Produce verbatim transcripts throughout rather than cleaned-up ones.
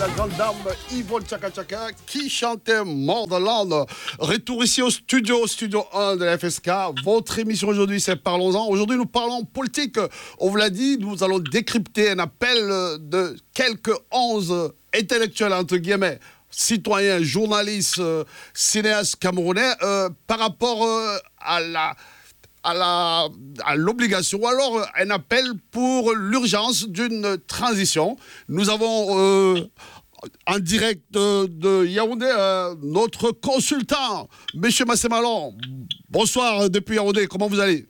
la grande dame Yvonne Chaka Chaka qui chantait Motherland. Retour ici au studio, studio un de la F S K. Votre émission aujourd'hui, c'est Parlons-en. Aujourd'hui, nous parlons politique. On vous l'a dit, nous allons décrypter un appel de quelques onze intellectuels, entre guillemets, citoyens, journalistes, euh, cinéastes camerounais, euh, par rapport euh, à la... à la, à l'obligation, ou alors un appel pour l'urgence d'une transition. Nous avons euh, en direct de, de Yaoundé euh, notre consultant, M. Massémalon. Bonsoir depuis Yaoundé, comment vous allez?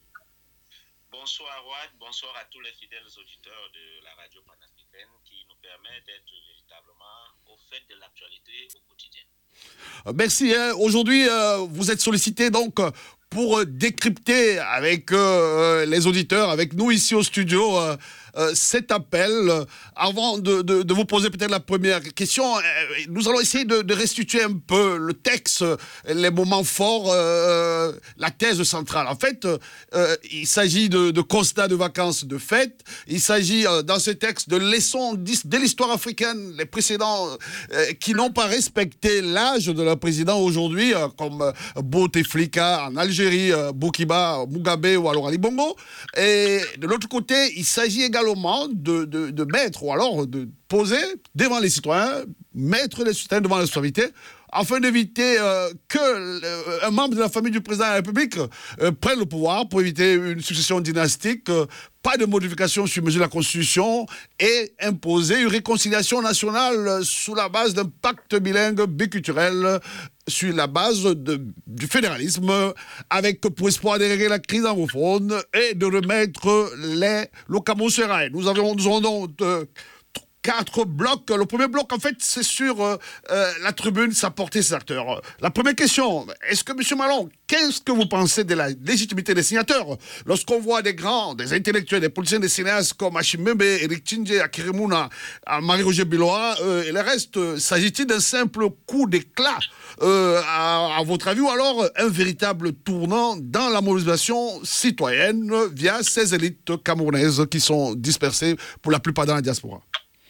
Bonsoir Wad, bonsoir à tous les fidèles auditeurs de la radio panafricaine qui nous permet d'être véritablement au fait de l'actualité au quotidien. Merci. Hein. Aujourd'hui, euh, vous êtes sollicité donc pour décrypter avec euh, les auditeurs, avec nous ici au studio, euh, euh, cet appel. Avant de, de, de vous poser peut-être la première question, euh, nous allons essayer de, de restituer un peu le texte, les moments forts, euh, la thèse centrale. En fait, euh, il s'agit de, de constats de vacances, de fêtes. Il s'agit euh, dans ce texte de leçons de l'histoire africaine, les précédents euh, qui n'ont pas respecté l'âge de leur président aujourd'hui, euh, comme euh, Bouteflika en Algérie, Euh, Boukiba, Mugabe ou alors Ali Bongo. Et de l'autre côté, il s'agit également de, de, de mettre, ou alors de poser devant les citoyens, mettre les citoyens devant la responsabilité, afin d'éviter euh, qu'un euh, membre de la famille du président de la République euh, prenne le pouvoir pour éviter une succession dynastique, euh, pas de modification sur mesure de la Constitution et imposer une réconciliation nationale sous la base d'un pacte bilingue biculturel, sur la base de, du fédéralisme, avec pour espoir de régler la crise anglophone et de remettre les, le Cameroun sur rail. Nous avons, nous avons donc euh, quatre blocs. Le premier bloc, en fait, c'est sur euh, euh, la tribune, sa portée, ses acteurs. La première question, est-ce que, M. Malon, qu'est-ce que vous pensez de la légitimité des signateurs? Lorsqu'on voit des grands, des intellectuels, des politiciens, des cinéastes comme Achim Mbembe, Eric Tchindje, Akere Mouna, Marie-Roger Biloa euh, et le reste, s'agit-il d'un simple coup d'éclat euh, à, à votre avis, ou alors un véritable tournant dans la mobilisation citoyenne via ces élites camerounaises qui sont dispersées pour la plupart dans la diaspora?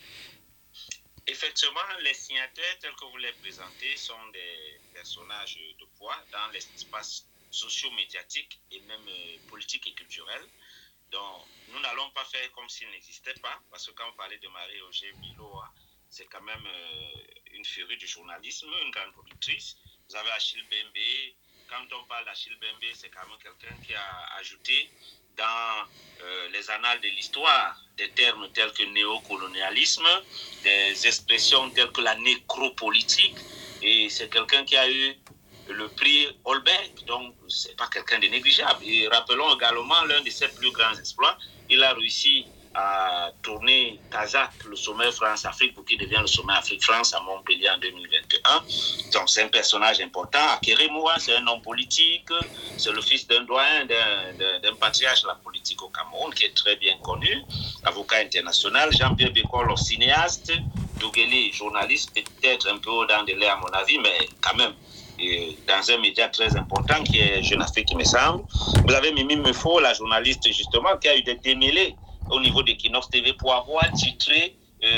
Effectivement, les signataires tels que vous les présentez sont des personnages de poids dans l'espace socio-médiatique et même euh, politique et culturel. Donc, nous n'allons pas faire comme s'ils n'existaient pas, parce que quand on parlait de Marie-Roger Biloa, c'est quand même euh, une férue du journalisme, une grande productrice. Vous avez Achille Mbembe. Quand on parle d'Achille Mbembe, c'est quand même quelqu'un qui a ajouté dans euh, les annales de l'histoire des termes tels que néocolonialisme, des expressions telles que la nécropolitique, et c'est quelqu'un qui a eu le prix Holberg, donc c'est pas quelqu'un de négligeable. Et rappelons également l'un de ses plus grands exploits, il a réussi à tourner Kazakh, le sommet France-Afrique, pour qu'il devienne le sommet Afrique-France à Montpellier en deux mille vingt et un. Donc c'est un personnage important. Akere Moura, c'est un homme politique, c'est le fils d'un doyen, d'un, d'un, d'un patriarche de la politique au Cameroun, qui est très bien connu, avocat international. Jean-Pierre Bekol, cinéaste. Dougueli, journaliste, peut-être un peu au-dedans de l'air à mon avis, mais quand même et dans un média très important qui est Jeune Afrique, qui me semble. Vous avez Mimi Mefo, la journaliste justement, qui a eu des démêlés au niveau d'Equinox T V pour avoir titré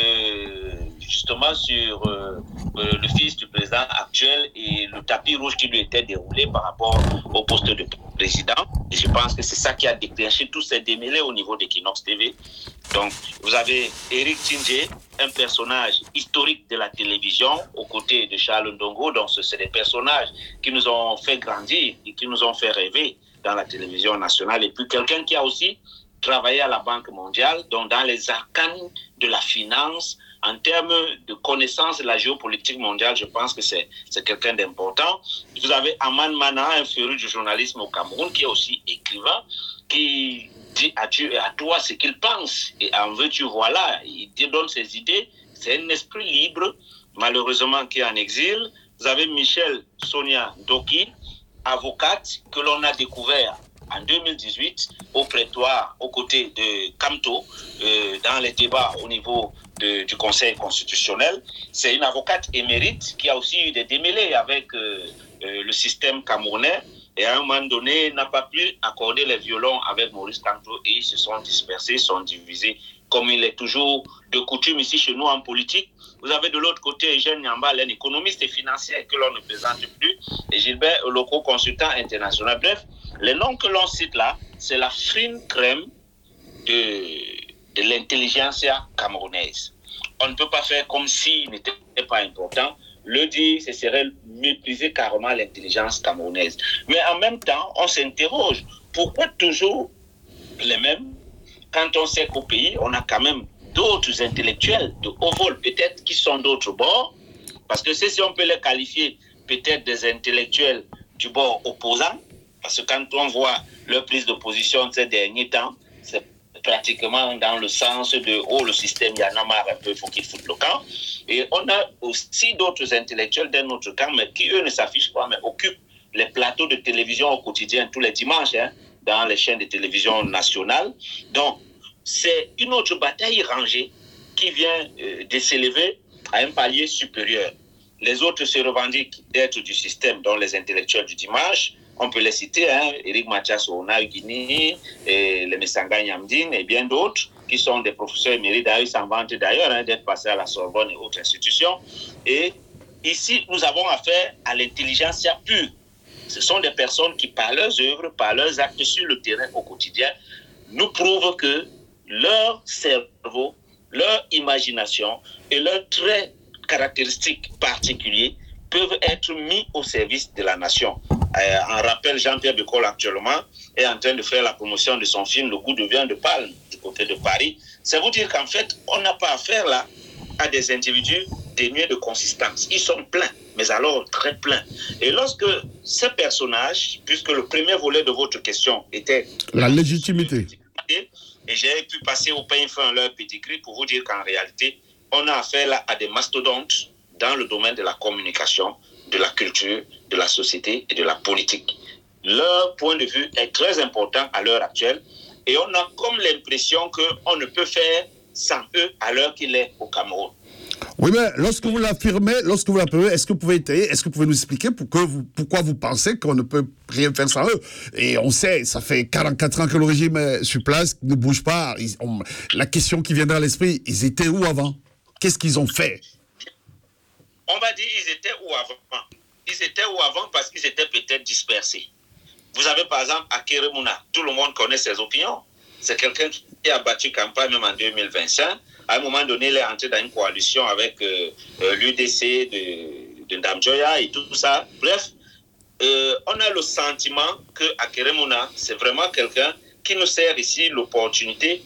euh, justement sur euh, euh, le fils du président actuel et le tapis rouge qui lui était déroulé par rapport au poste de président. Et je pense que c'est ça qui a déclenché tous ces démêlés au niveau d'Equinox T V. Donc, vous avez Eric Tchindje, un personnage historique de la télévision, aux côtés de Charles Ndongo. Donc, ce sont des personnages qui nous ont fait grandir et qui nous ont fait rêver dans la télévision nationale. Et puis, quelqu'un qui a aussi travaillé à la Banque mondiale, donc dans les arcanes de la finance, en termes de connaissance de la géopolitique mondiale, je pense que c'est, c'est quelqu'un d'important. Vous avez Aman Mana, un féru du journalisme au Cameroun, qui est aussi écrivain, qui dit à tu et à toi ce qu'il pense. Et en veux-tu, voilà, il donne ses idées. C'est un esprit libre, malheureusement, qui est en exil. Vous avez Michel Sonia Doki, avocate, que l'on a découvert en deux mille dix-huit au prétoire, aux côtés de Kamto, euh, dans les débats au niveau de, du Conseil constitutionnel. C'est une avocate émérite qui a aussi eu des démêlés avec euh, euh, le système camerounais. Et à un moment donné, n'a pas pu accorder les violons avec Maurice Kamto et ils se sont dispersés, sont divisés comme il est toujours de coutume ici chez nous en politique. Vous avez de l'autre côté Eugène Nyambal, un économiste et financier que l'on ne présente plus, et Gilbert Oloko, consultant international. Bref, les noms que l'on cite là, c'est la fine crème de, de l'intelligentsia camerounaise. On ne peut pas faire comme s'il n'était pas important. Le dire, ce serait mépriser carrément l'intelligence camerounaise. Mais en même temps, on s'interroge, pourquoi toujours les mêmes, quand on sait qu'au pays, on a quand même d'autres intellectuels de haut vol, peut-être qui sont d'autres bords, parce que c'est si on peut les qualifier peut-être des intellectuels du bord opposant, parce que quand on voit leur prise de position ces derniers temps, c'est pratiquement dans le sens de « oh, le système, il y en a marre un peu, il faut qu'il foute le camp ». Et on a aussi d'autres intellectuels d'un autre camp, mais qui, eux, ne s'affichent pas, mais occupent les plateaux de télévision au quotidien, tous les dimanches, hein, dans les chaînes de télévision nationales. Donc, c'est une autre bataille rangée qui vient euh, de s'élever à un palier supérieur. Les autres se revendiquent d'être du système, dont les intellectuels du dimanche. On peut les citer, hein, Éric Mathias Ona Guini, et les Messanga Nyamdine et bien d'autres, qui sont des professeurs émérites. D'ailleurs, ils s'en vantent d'ailleurs hein, d'être passés à la Sorbonne et autres institutions. Et ici, nous avons affaire à l'intelligentsia pure. Ce sont des personnes qui, par leurs œuvres, par leurs actes sur le terrain au quotidien, nous prouvent que leur cerveau, leur imagination et leurs traits caractéristiques particuliers peuvent être mis au service de la nation. Euh, en rappel, Jean-Pierre Bécole actuellement est en train de faire la promotion de son film Le goût de vin de Palme du côté de Paris. Ça veut dire qu'en fait, on n'a pas affaire là à des individus dénués de consistance. Ils sont pleins, mais alors très pleins. Et lorsque ces personnages, puisque le premier volet de votre question était la légitimité, et j'ai pu passer au pain fin leur petit cri pour vous dire qu'en réalité, on a affaire là à des mastodontes dans le domaine de la communication, de la culture, de la société et de la politique. Leur point de vue est très important à l'heure actuelle et on a comme l'impression qu'on ne peut faire sans eux à l'heure qu'il est au Cameroun. Oui, mais lorsque vous l'affirmez, lorsque vous l'appelez, est-ce que vous pouvez étayer, est-ce que vous pouvez nous expliquer pourquoi vous, pourquoi vous pensez qu'on ne peut rien faire sans eux? Et on sait, ça fait quarante-quatre ans que le régime est sur place, ne bouge pas. Ils, on, la question qui viendra à l'esprit, ils étaient où avant? Qu'est-ce qu'ils ont fait? On va dire ils étaient où avant? Ils étaient où avant parce qu'ils étaient peut-être dispersés. Vous avez par exemple Akere Mouna, tout le monde connaît ses opinions. C'est quelqu'un qui a battu campagne même en deux mille vingt-cinq. À un moment donné, il est entré dans une coalition avec euh, euh, l'U D C de, de Ndam Joya et tout ça. Bref, euh, on a le sentiment que Akere Mouna, c'est vraiment quelqu'un qui nous sert ici l'opportunité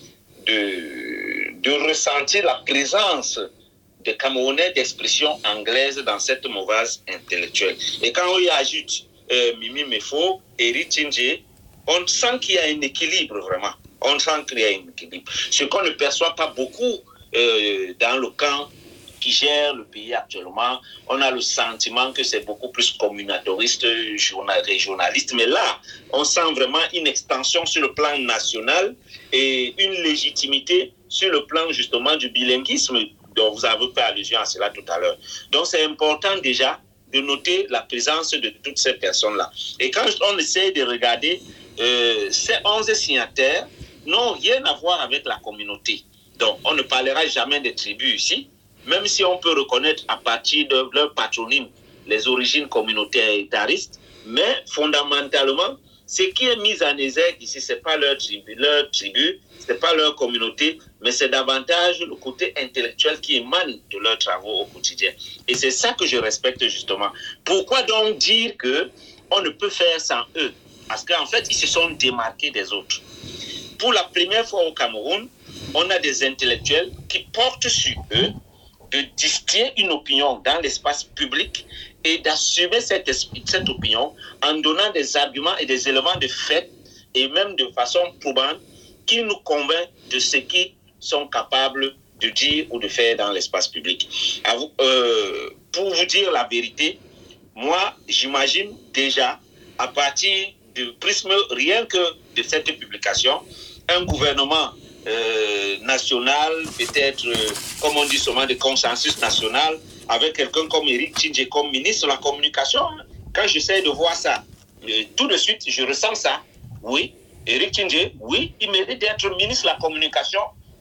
de, de ressentir la présence des Camerounais d'expression anglaise dans cette mauvaise intellectuelle. Et quand on y ajoute euh, Mimi Mefo, Eri Tchinje, on sent qu'il y a un équilibre vraiment. On sent qu'il y a un équilibre. Ce qu'on ne perçoit pas beaucoup euh, dans le camp qui gère le pays actuellement, on a le sentiment que c'est beaucoup plus communautauriste, régionaliste. Mais là, on sent vraiment une extension sur le plan national et une légitimité sur le plan justement du bilinguisme dont vous avez fait allusion à cela tout à l'heure. Donc c'est important déjà de noter la présence de toutes ces personnes-là. Et quand on essaie de regarder, euh, ces onze signataires n'ont rien à voir avec la communauté. Donc on ne parlera jamais des tribus ici, même si on peut reconnaître à partir de leur patronyme les origines communautaires et étaristes, mais fondamentalement, ce qui est mis en exergue ici, ce n'est pas leur tribu, leur tribu, ce n'est pas leur communauté, mais c'est davantage le côté intellectuel qui émane de leurs travaux au quotidien. Et c'est ça que je respecte justement. Pourquoi donc dire qu'on ne peut faire sans eux? Parce qu'en fait, ils se sont démarqués des autres. Pour la première fois au Cameroun, on a des intellectuels qui portent sur eux de distiller une opinion dans l'espace public et d'assumer cette, cette opinion en donnant des arguments et des éléments de fait et même de façon probante qui nous convainc de ce qu'ils sont capables de dire ou de faire dans l'espace public. Vous, euh, pour vous dire la vérité, moi, j'imagine déjà, à partir du prisme rien que de cette publication, un gouvernement euh, national, peut-être, euh, comme on dit souvent, de consensus national, avec quelqu'un comme Éric Tchinje comme ministre de la communication. Quand j'essaie de voir ça, euh, tout de suite, je ressens ça. Oui, Éric Tchinje, oui, il mérite d'être ministre de la communication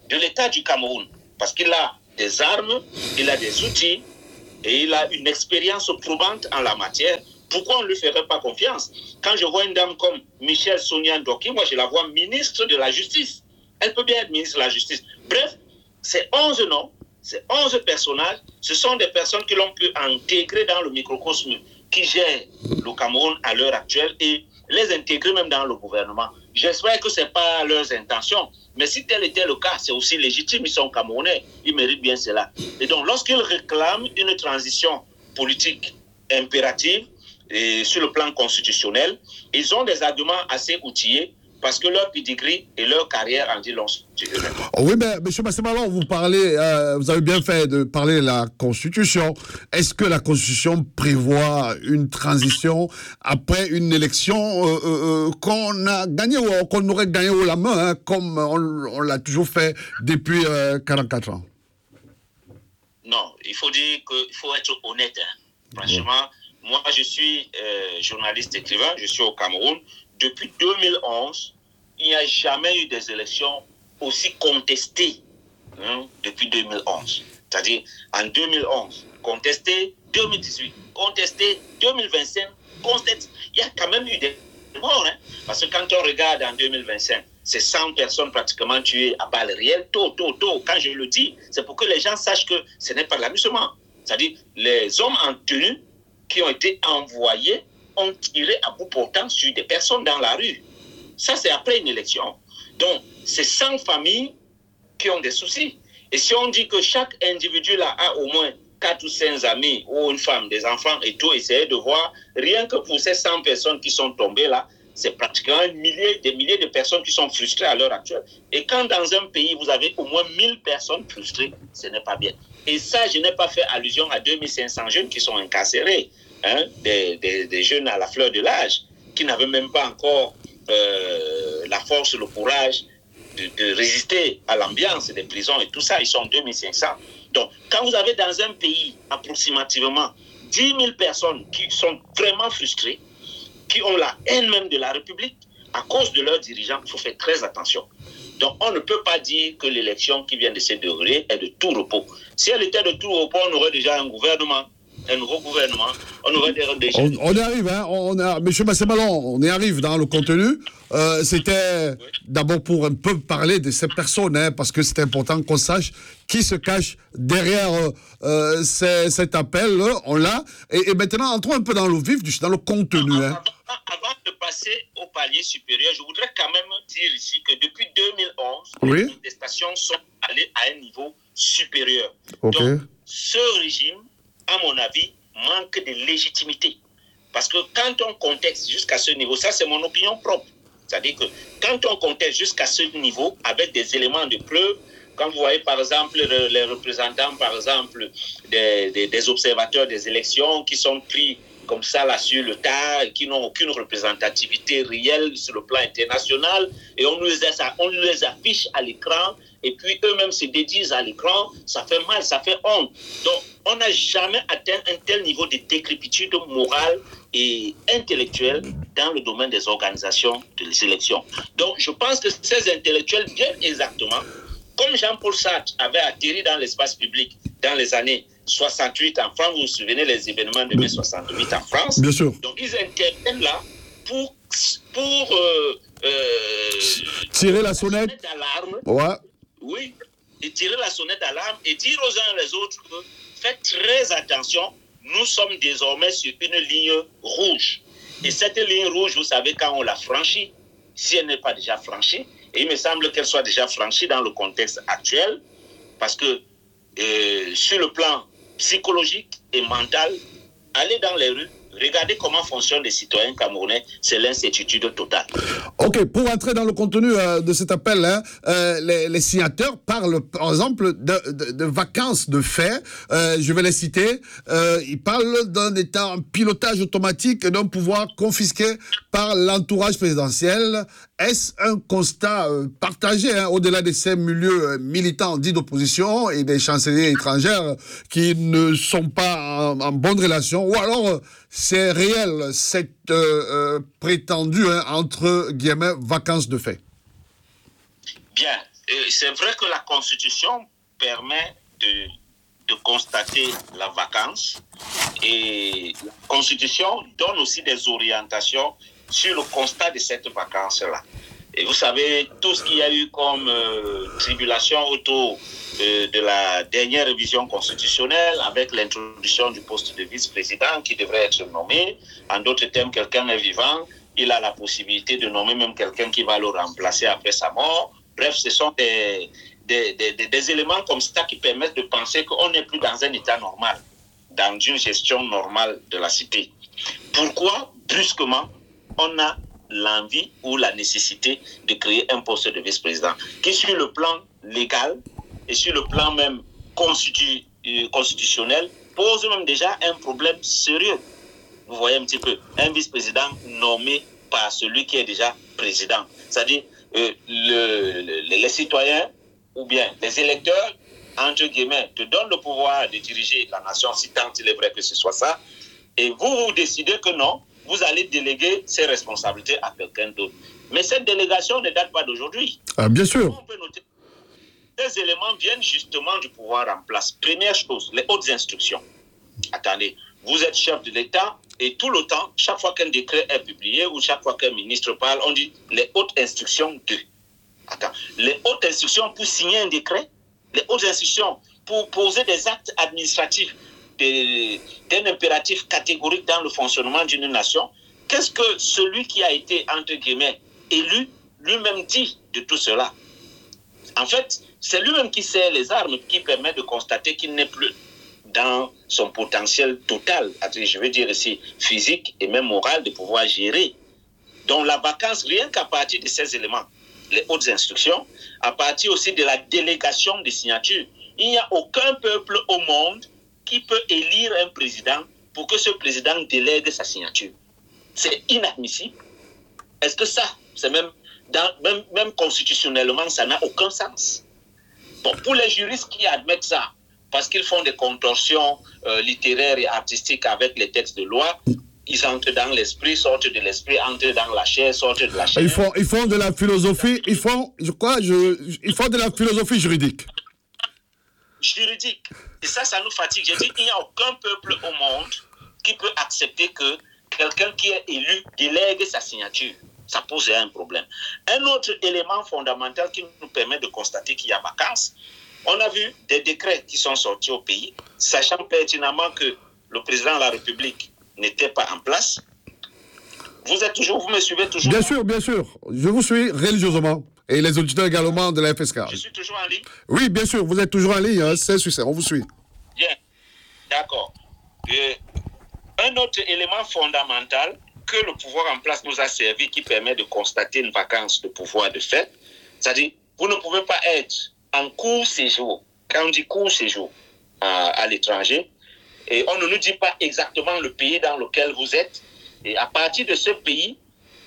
de l'État du Cameroun, parce qu'il a des armes, il a des outils et il a une expérience probante en la matière. Pourquoi on ne lui ferait pas confiance? Quand je vois une dame comme Michelle Sonia Ndoki, moi je la vois ministre de la Justice. Elle peut bien être ministre de la Justice. Bref, ces onze noms, ces onze personnages, ce sont des personnes que l'on peut intégrer dans le microcosme qui gère le Cameroun à l'heure actuelle et les intégrer même dans le gouvernement. J'espère que ce n'est pas leurs intentions. Mais si tel était le cas, c'est aussi légitime. Ils sont Camerounais. Ils méritent bien cela. Et donc, lorsqu'ils réclament une transition politique impérative et sur le plan constitutionnel, ils ont des arguments assez outillés parce que leur pedigree et leur carrière en dit long. Oui, mais M. Massémalon, vous parlez, euh, vous avez bien fait de parler de la Constitution. Est-ce que la Constitution prévoit une transition après une élection euh, euh, qu'on a gagnée ou qu'on aurait gagné haut la main, hein, comme on, on l'a toujours fait depuis euh, quarante-quatre ans? Non, il faut dire qu'il faut être honnête. Hein. Franchement, oui. Moi, je suis euh, journaliste écrivain, je suis au Cameroun. Depuis deux mille onze, il n'y a jamais eu des élections aussi contestées hein, depuis deux mille onze. C'est-à-dire, en deux mille onze, contesté, deux mille dix-huit, contesté, deux mille vingt-cinq, contesté. Il y a quand même eu des morts. Hein, parce que quand on regarde en deux mille vingt-cinq, c'est cent personnes pratiquement tuées à balles réelles, tôt, tôt, tôt. Quand je le dis, c'est pour que les gens sachent que ce n'est pas l'amusement. C'est-à-dire, les hommes en tenue qui ont été envoyés ont tiré à bout portant sur des personnes dans la rue. Ça, c'est après une élection. Donc, c'est cent familles qui ont des soucis. Et si on dit que chaque individu là a au moins quatre ou cinq amis, ou une femme, des enfants et tout, essayez de voir, rien que pour ces cent personnes qui sont tombées là, c'est pratiquement un millier, des milliers de personnes qui sont frustrées à l'heure actuelle. Et quand dans un pays, vous avez au moins mille personnes frustrées, ce n'est pas bien. Et ça, je n'ai pas fait allusion à deux mille cinq cents jeunes qui sont incarcérés, hein, des, des, des jeunes à la fleur de l'âge, qui n'avaient même pas encore euh, la force, le courage de, de résister à l'ambiance des prisons et tout ça. Ils sont deux mille cinq cents. Donc, quand vous avez dans un pays approximativement dix mille personnes qui sont vraiment frustrées, qui ont la haine même de la République à cause de leurs dirigeants, il faut faire très attention. Donc, on ne peut pas dire que l'élection qui vient de se dérouler est de tout repos. Si elle était de tout repos, on aurait déjà un gouvernement, un nouveau gouvernement, on aurait des... des on, on y arrive, hein, on a, M. Massémalon, on y arrive dans le contenu. Euh, C'était oui. d'abord pour un peu parler de ces personnes, hein, parce que c'est important qu'on sache qui se cache derrière euh, ces, cet appel, on l'a. Et, et maintenant, entrons un peu dans le vif, dans le contenu. Avant, hein. avant de passer au palier supérieur, je voudrais quand même dire ici que depuis deux mille onze, oui. les contestations sont allées à un niveau supérieur. Okay. Donc, ce régime, à mon avis, manque de légitimité. Parce que quand on conteste jusqu'à ce niveau, ça c'est mon opinion propre, c'est-à-dire que quand on conteste jusqu'à ce niveau avec des éléments de preuve, quand vous voyez par exemple les représentants par exemple des, des, des observateurs des élections qui sont pris comme ça là sur le tas, qui n'ont aucune représentativité réelle sur le plan international, et on nous les, on nous les affiche à l'écran, et puis eux-mêmes se dédisent à l'écran, ça fait mal, ça fait honte. Donc, on n'a jamais atteint un tel niveau de décrépitude morale et intellectuelle dans le domaine des organisations des élections. Donc, je pense que ces intellectuels viennent exactement, comme Jean-Paul Sartre avait atterri dans l'espace public dans les années soixante-huit en France, vous vous souvenez les événements de mai soixante-huit en France. Bien sûr. Donc, ils interviennent là pour, pour euh, euh, tirer la sonnette d'alarme. Ouais. Oui, et tirer la sonnette d'alarme et dire aux uns et aux autres que faites très attention, nous sommes désormais sur une ligne rouge. Et cette ligne rouge, vous savez, quand on l'a franchie, si elle n'est pas déjà franchie, et il me semble qu'elle soit déjà franchie dans le contexte actuel, parce que euh, sur le plan psychologique et mental, aller dans les rues, regardez comment fonctionnent les citoyens camerounais, c'est l'incertitude totale. Ok, pour entrer dans le contenu euh, de cet appel, hein, euh, les, les signataires parlent par exemple de, de, de vacances de fait. Euh, je vais les citer. Euh, ils parlent d'un état en pilotage automatique et d'un pouvoir confisqué par l'entourage présidentiel. Est-ce un constat euh, partagé hein, au-delà de ces milieux euh, militants dits d'opposition et des chanceliers étrangères qui ne sont pas en, en bonne relation, ou alors euh, c'est réel cette euh, euh, prétendue hein, entre guillemets vacances de fait? Bien, Et c'est vrai que la Constitution permet de, de constater la vacance et la Constitution donne aussi des orientations sur le constat de cette vacance-là. Et vous savez, tout ce qu'il y a eu comme euh, tribulation autour euh, de la dernière révision constitutionnelle avec l'introduction du poste de vice-président qui devrait être nommé. En d'autres termes, quelqu'un est vivant, il a la possibilité de nommer même quelqu'un qui va le remplacer après sa mort. Bref, ce sont des, des, des, des éléments comme ça qui permettent de penser qu'on n'est plus dans un état normal, dans une gestion normale de la cité. Pourquoi, brusquement, on a l'envie ou la nécessité de créer un poste de vice-président qui, sur le plan légal et sur le plan même constitu, euh, constitutionnel, pose même déjà un problème sérieux. Vous voyez un petit peu, un vice-président nommé par celui qui est déjà président. C'est-à-dire, euh, le, le, les citoyens ou bien les électeurs, entre guillemets, te donnent le pouvoir de diriger la nation, si tant il est vrai que ce soit ça, et vous, vous décidez que non, vous allez déléguer ces responsabilités à quelqu'un d'autre. Mais cette délégation ne date pas d'aujourd'hui. Ah, bien sûr. On peut noter ces éléments viennent justement du pouvoir en place. Première chose, les hautes instructions. Attendez, vous êtes chef de l'État et tout le temps, chaque fois qu'un décret est publié ou chaque fois qu'un ministre parle, on dit les hautes instructions de. Attends, les hautes instructions pour signer un décret, les hautes instructions pour poser des actes administratifs, d'un impératif catégorique dans le fonctionnement d'une nation. Qu'est-ce que celui qui a été, entre guillemets, élu, lui-même dit de tout cela? En fait, c'est lui-même qui sert les armes qui permet de constater qu'il n'est plus dans son potentiel total, je veux dire ici physique et même moral, de pouvoir gérer. Donc la vacance, rien qu'à partir de ces éléments, les hautes instructions, à partir aussi de la délégation des signatures, il n'y a aucun peuple au monde qui peut élire un président pour que ce président délègue sa signature. C'est inadmissible. Est-ce que ça, c'est même, dans, même, même constitutionnellement, ça n'a aucun sens? Bon, pour les juristes qui admettent ça, parce qu'ils font des contorsions euh, littéraires et artistiques avec les textes de loi, ils entrent dans l'esprit, sortent de l'esprit, entrent dans la chair, sortent de la chair. Ils font, ils font de la philosophie, ils font, je crois, je, ils font de la philosophie juridique. Juridique. Et ça, ça nous fatigue. J'ai dit, il n'y a aucun peuple au monde qui peut accepter que quelqu'un qui est élu délègue sa signature. Ça pose un problème. Un autre élément fondamental qui nous permet de constater qu'il y a vacance, on a vu des décrets qui sont sortis au pays, sachant pertinemment que le président de la République n'était pas en place. Vous êtes toujours, vous me suivez toujours? Bien sûr, bien sûr. Je vous suis religieusement. Et les auditeurs également de la F S K. Je suis toujours en ligne? Oui, bien sûr, vous êtes toujours en ligne, hein, c'est succès, on vous suit. Bien, d'accord. Euh, un autre élément fondamental que le pouvoir en place nous a servi, qui permet de constater une vacance de pouvoir de fait, c'est-à-dire, vous ne pouvez pas être en court séjour, quand on dit court séjour à, à l'étranger, et on ne nous dit pas exactement le pays dans lequel vous êtes, et à partir de ce pays,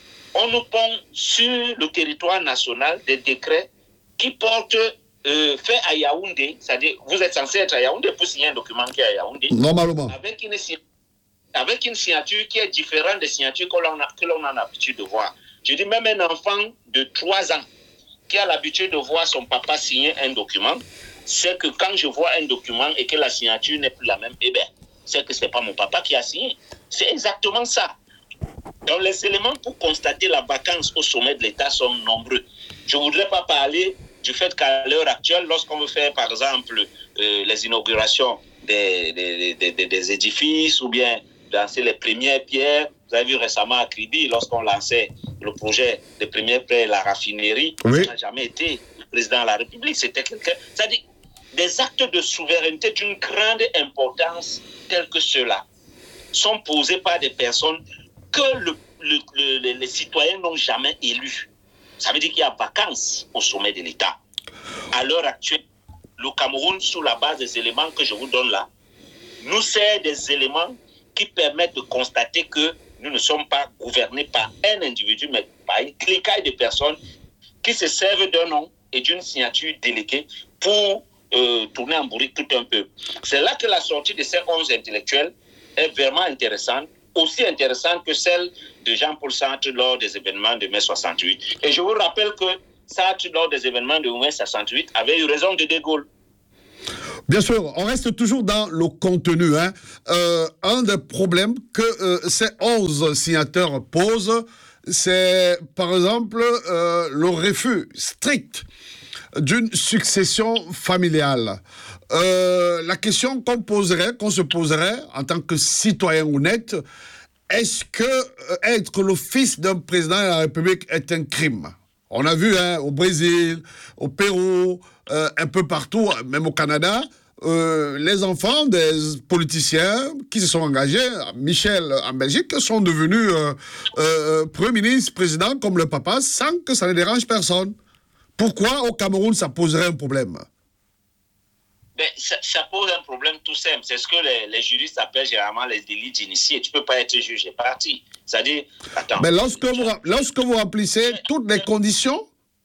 on nous pond sur le territoire national des décrets qui portent euh, fait à Yaoundé, c'est-à-dire vous êtes censé être à Yaoundé pour signer un document qui est à Yaoundé. Normalement. Avec une, avec une signature qui est différente des signatures que l'on a, que l'on a l'habitude de voir. Je dis même un enfant de trois ans qui a l'habitude de voir son papa signer un document, c'est que quand je vois un document et que la signature n'est plus la même, eh bien, c'est que ce n'est pas mon papa qui a signé. C'est exactement ça. Donc les éléments pour constater la vacance au sommet de l'État sont nombreux. Je ne voudrais pas parler du fait qu'à l'heure actuelle, lorsqu'on veut faire par exemple euh, les inaugurations des, des, des, des, des édifices ou bien lancer les premières pierres, vous avez vu récemment à Kribi, lorsqu'on lançait le projet de première pierre, la raffinerie, oui. Ça n'a jamais été le président de la République, c'était quelqu'un. C'est-à-dire des actes de souveraineté d'une grande importance tels que ceux-là sont posés par des personnes que le, le, le, les citoyens n'ont jamais élus. Ça veut dire qu'il y a vacance au sommet de l'État. À l'heure actuelle, le Cameroun, sous la base des éléments que je vous donne là, nous sert des éléments qui permettent de constater que nous ne sommes pas gouvernés par un individu, mais par une cliquaille de personnes qui se servent d'un nom et d'une signature déléguée pour euh, tourner en bourrique tout un peu. C'est là que la sortie de ces onze intellectuels est vraiment intéressante, aussi intéressante que celle de Jean-Paul Sartre lors des événements de mai soixante-huit. Et je vous rappelle que Sartre, lors des événements de mai soixante-huit, avait eu raison de De Gaulle. Bien sûr, on reste toujours dans le contenu. Hein. Euh, un des problèmes que euh, ces onze signataires posent, c'est par exemple euh, le refus strict d'une succession familiale. Euh, la question qu'on poserait, qu'on se poserait en tant que citoyen honnête, est-ce que euh, être le fils d'un président de la République est un crime? On a vu hein, au Brésil, au Pérou, euh, un peu partout, même au Canada, euh, les enfants des politiciens qui se sont engagés, Michel en Belgique, sont devenus euh, euh, Premier ministre, président comme le papa, sans que ça ne dérange personne. Pourquoi au Cameroun ça poserait un problème? Ben, ça, ça pose un problème tout simple. C'est ce que les, les juristes appellent généralement les délits d'initié. Tu ne peux pas être jugé parti. C'est-à-dire, attends. Mais lorsque vous, lorsque vous remplissez toutes les conditions?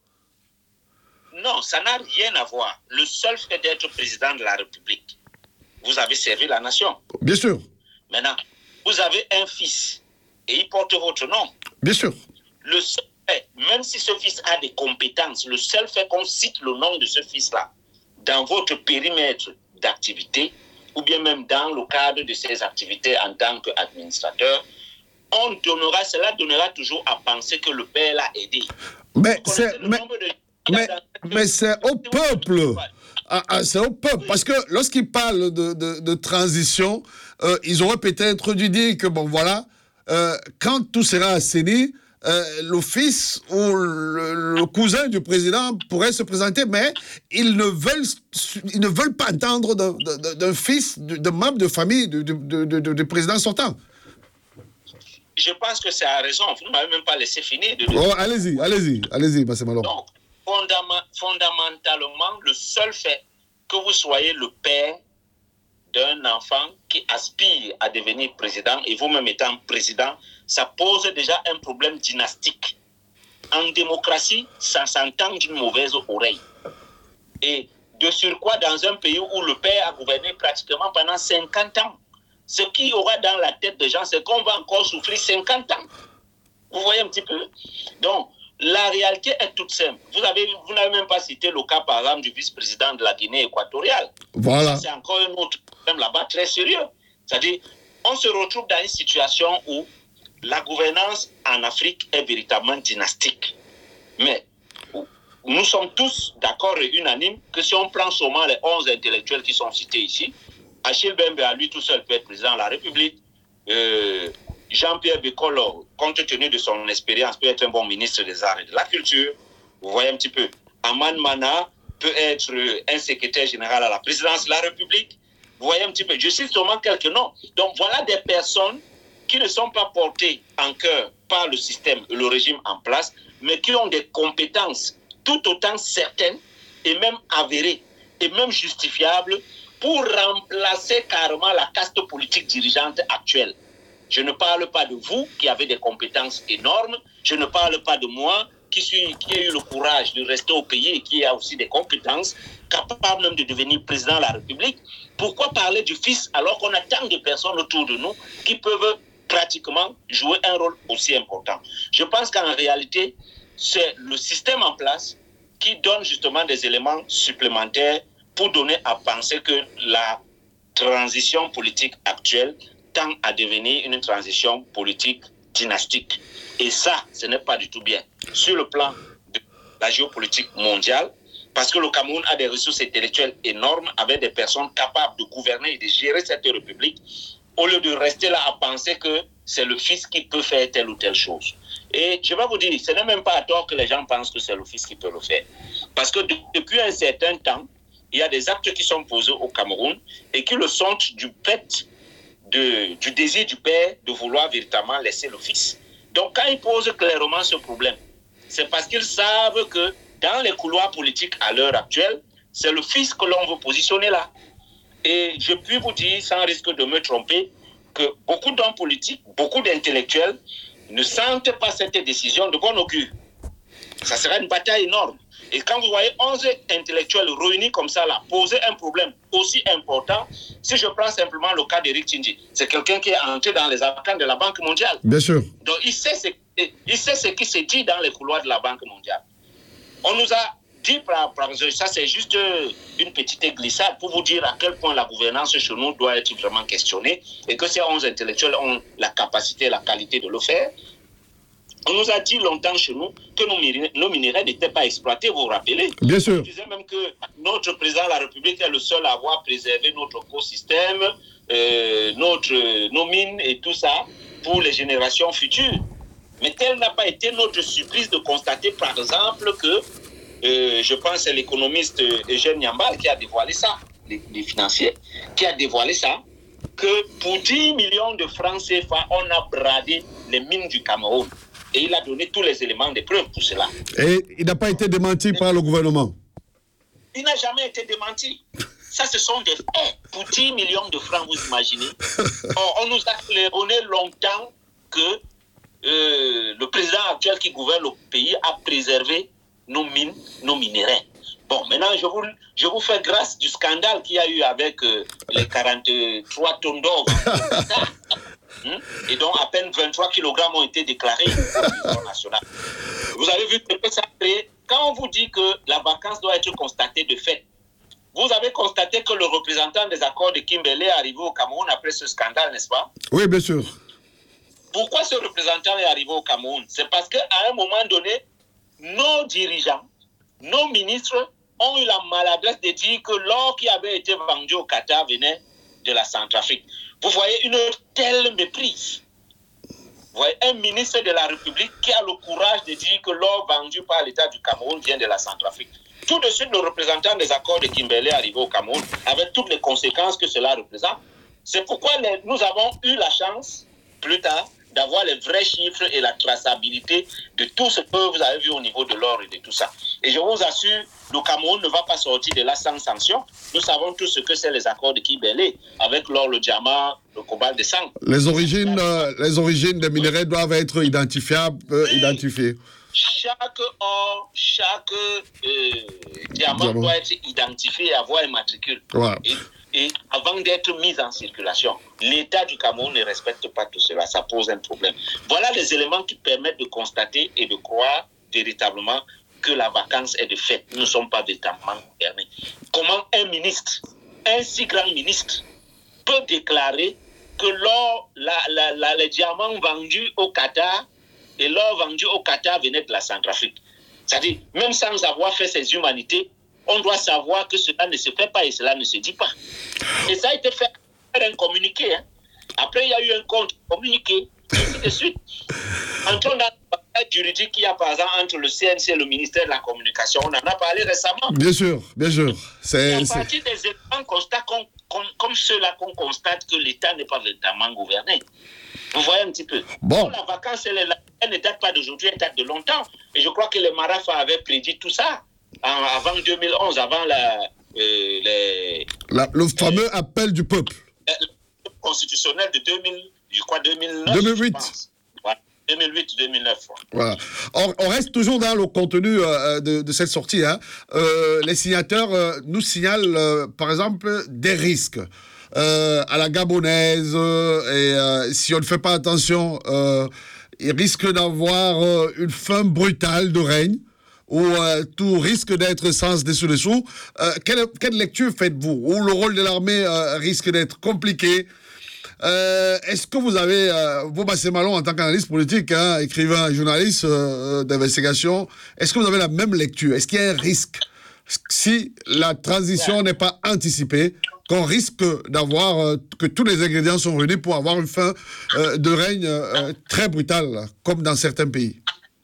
Non, ça n'a rien à voir. Le seul fait d'être président de la République, vous avez servi la nation. Bien sûr. Maintenant, vous avez un fils et il porte votre nom. Bien sûr. Le seul fait, même si ce fils a des compétences, le seul fait qu'on cite le nom de ce fils-là dans votre périmètre d'activité, ou bien même dans le cadre de ses activités en tant qu'administrateur, on donnera, cela donnera toujours à penser que le père l'a aidé. Mais c'est, mais, mais, mais c'est au peuple. Ah, ah, c'est au peuple. Parce que lorsqu'ils parlent de, de, de transition, euh, ils auraient peut-être dû dire que, bon, voilà, euh, quand tout sera assaini, Euh, le fils ou le, le cousin du président pourrait se présenter, mais ils ne veulent, ils ne veulent pas entendre d'un fils, d'un membre de famille du de, de, de, de, de président sortant. Je pense que c'est à raison. Vous ne m'avez même pas laissé finir. De... Oh, allez-y, allez-y, allez-y, Bassem Malong. Donc, fondam- fondamentalement, le seul fait que vous soyez le père d'un enfant qui aspire à devenir président, et vous-même étant président, ça pose déjà un problème dynastique. En démocratie, ça s'entend d'une mauvaise oreille. Et de surcroît, dans un pays où le père a gouverné pratiquement pendant cinquante ans, ce qu'il y aura dans la tête des gens, c'est qu'on va encore souffrir cinquante ans. Vous voyez un petit peu? Donc, la réalité est toute simple. Vous avez, vous n'avez même pas cité le cas, par exemple, du vice-président de la Guinée équatoriale. Voilà. C'est encore un autre problème là-bas très sérieux. C'est-à-dire, on se retrouve dans une situation où la gouvernance en Afrique est véritablement dynastique. Mais nous sommes tous d'accord et unanimes que si on prend seulement les onze intellectuels qui sont cités ici, Achille Bembe à lui tout seul peut être président de la République, euh, Jean-Pierre Bekolo, compte tenu de son expérience, peut être un bon ministre des Arts et de la Culture. Vous voyez un petit peu. Aman Mana peut être un secrétaire général à la présidence de la République. Vous voyez un petit peu. Je cite seulement quelques noms. Donc voilà des personnes qui ne sont pas portées en cœur par le système et le régime en place, mais qui ont des compétences tout autant certaines et même avérées et même justifiables pour remplacer carrément la caste politique dirigeante actuelle. Je ne parle pas de vous qui avez des compétences énormes, je ne parle pas de moi qui, suis, qui ai eu le courage de rester au pays et qui a aussi des compétences, capable même de devenir président de la République. Pourquoi parler du fils alors qu'on a tant de personnes autour de nous qui peuvent pratiquement jouer un rôle aussi important? Je pense qu'en réalité, c'est le système en place qui donne justement des éléments supplémentaires pour donner à penser que la transition politique actuelle tend à devenir une transition politique dynastique. Et ça, ce n'est pas du tout bien. Sur le plan de la géopolitique mondiale, parce que le Cameroun a des ressources intellectuelles énormes avec des personnes capables de gouverner et de gérer cette république, au lieu de rester là à penser que c'est le fils qui peut faire telle ou telle chose. Et je vais vous dire, ce n'est même pas à tort que les gens pensent que c'est le fils qui peut le faire. Parce que de, depuis un certain temps, il y a des actes qui sont posés au Cameroun et qui le sont du fait de, du désir du père de vouloir véritablement laisser le fils. Donc quand ils posent clairement ce problème, c'est parce qu'ils savent que dans les couloirs politiques à l'heure actuelle, c'est le fils que l'on veut positionner là. Et je puis vous dire, sans risque de me tromper, que beaucoup d'hommes politiques, beaucoup d'intellectuels ne sentent pas cette décision de bon augure. Ça sera une bataille énorme. Et quand vous voyez onze intellectuels réunis comme ça, là, poser un problème aussi important, si je prends simplement le cas d'Eric Tchindji, c'est quelqu'un qui est entré dans les arcanes de la Banque mondiale. Bien sûr. Donc il sait ce, il sait ce qui se dit dans les couloirs de la Banque mondiale. On nous a dit, par, par, ça c'est juste une petite glissade pour vous dire à quel point la gouvernance chez nous doit être vraiment questionnée et que ces onze intellectuels ont la capacité et la qualité de le faire. On nous a dit longtemps chez nous que nos, minéraux, nos minéraux n'étaient pas exploités, vous vous rappelez? Bien sûr. On disait même que notre président de la République est le seul à avoir préservé notre écosystème, euh, notre, nos mines et tout ça pour les générations futures. Mais telle n'a pas été notre surprise de constater, par exemple, que, euh, je pense, c'est l'économiste Eugène Nyambal qui a dévoilé ça, les, les financiers, qui a dévoilé ça, que pour dix millions de francs C F A, on a bradé les mines du Cameroun. Et il a donné tous les éléments de preuve pour cela. Et il n'a pas été démenti par le gouvernement? Il n'a jamais été démenti. Ça, ce sont des faits. Pour dix millions de francs, vous imaginez. Or, on nous a claironné longtemps que euh, le président actuel qui gouverne le pays a préservé nos mines, nos minéraux. Bon, maintenant, je vous, je vous fais grâce du scandale qu'il y a eu avec euh, les quarante-trois tonnes d'or. Et donc, à peine vingt-trois kilogrammes ont été déclarés au niveau national. Vous avez vu que ça crée. Quand on vous dit que la vacance doit être constatée de fait, vous avez constaté que le représentant des accords de Kimberley est arrivé au Cameroun après ce scandale, n'est-ce pas? Oui, bien sûr. Pourquoi ce représentant est arrivé au Cameroun? C'est parce qu'à un moment donné, nos dirigeants, nos ministres ont eu la maladresse de dire que l'or qui avait été vendu au Qatar venait de la Centrafrique. Vous voyez une telle méprise. Vous voyez un ministre de la République qui a le courage de dire que l'or vendu par l'État du Cameroun vient de la Centrafrique. Tout de suite, le représentant des accords de Kimberley est arrivé au Cameroun avec toutes les conséquences que cela représente. C'est pourquoi les, nous avons eu la chance, plus tard, d'avoir les vrais chiffres et la traçabilité de tout ce que vous avez vu au niveau de l'or et de tout ça. Et je vous assure, le Cameroun ne va pas sortir de là sans sanction. Nous savons tout ce que c'est les accords de Kimberley, avec l'or, le diamant, le cobalt, de sang. Les origines, euh, les origines des minéraux doivent être identifiables, euh, oui. identifiées. Chaque or, chaque euh, diamant, diamant doit être identifié et avoir un matricule. Ouais. Et, et avant d'être mis en circulation, l'État du Cameroun ne respecte pas tout cela. Ça pose un problème. Voilà les éléments qui permettent de constater et de croire véritablement que la vacance est de fait. Nous ne sommes pas véritablement gouvernés. Comment un ministre, un si grand ministre, peut déclarer que l'or, la, la, la, les diamants vendus au Qatar et l'or vendu au Qatar venait de la Centrafrique? C'est-à-dire, même sans avoir fait ses humanités, on doit savoir que cela ne se fait pas et cela ne se dit pas. Et ça a été fait par un communiqué. Hein. Après, il y a eu un contre-communiqué, et ainsi de suite. Entrons dans la bataille juridique qu'il y a, par exemple, entre le C N C et le ministère de la Communication. On en a parlé récemment. Bien sûr, bien sûr. C'est à partir des éléments constats qu'on, qu'on, comme ceux-là qu'on constate que l'État n'est pas véritablement gouverné. Vous voyez un petit peu. Bon. La vacance, elle, elle ne date pas d'aujourd'hui, elle date de longtemps. Et je crois que les Marafa avaient prédit tout ça. Avant deux mille onze, avant la, euh, les, la, le fameux euh, appel du peuple. Le constitutionnel de deux mille, je crois deux mille neuf. deux mille huit. Ouais, deux mille huit deux mille neuf. Ouais. Voilà. On, on reste toujours dans le contenu euh, de, de cette sortie. Hein. Euh, les signataires euh, nous signalent, euh, par exemple, des risques. Euh, à la gabonaise, euh, et euh, si on ne fait pas attention, euh, il risque d'avoir euh, une fin brutale de règne, où euh, tout risque d'être sans dessous-dessous. Euh, quelle, quelle lecture faites-vous? Où le rôle de l'armée euh, risque d'être compliqué? euh, Est-ce que vous avez, euh, vous, Bassé Malon, en tant qu'analyste politique, hein, écrivain, journaliste euh, d'investigation, est-ce que vous avez la même lecture? Est-ce qu'il y a un risque, si la transition ouais. n'est pas anticipée, qu'on risque d'avoir, euh, que tous les ingrédients sont réunis pour avoir une fin euh, de règne euh, très brutale, comme dans certains pays?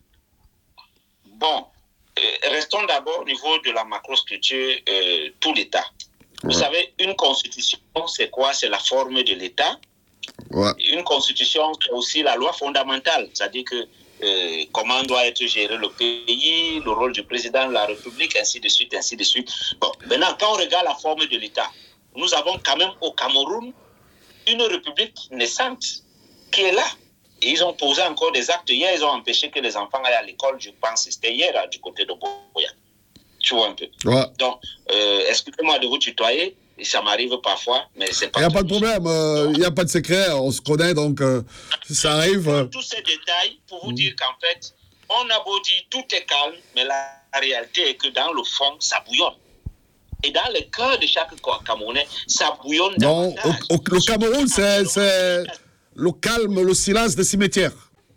Bon. Restons d'abord au niveau de la macrostructure, euh, tout l'État. Ouais. Vous savez, une constitution, c'est quoi? C'est la forme de l'État. Ouais. Une constitution, c'est aussi la loi fondamentale. C'est-à-dire que euh, comment doit être géré le pays, le rôle du président de la République, ainsi de suite, ainsi de suite. Bon, maintenant, quand on regarde la forme de l'État, nous avons quand même au Cameroun une république naissante qui est là. Et ils ont posé encore des actes. Hier, ils ont empêché que les enfants aillent à l'école, je pense, c'était hier, là, du côté de Boya. Tu vois un peu. Ouais. Donc, euh, excusez-moi de vous tutoyer, ça m'arrive parfois, mais c'est pas... Il n'y a pas de problème, il n'y euh, a pas de secret, on se connaît, donc euh, ça arrive. Euh... Tous ces détails pour vous mmh. dire qu'en fait, on a beau dire tout est calme, mais la réalité est que dans le fond, ça bouillonne. Et dans le cœur de chaque Camerounais, ça bouillonne Non, davantage. au, au, le Cameroun, c'est, c'est le calme, le silence des cimetières.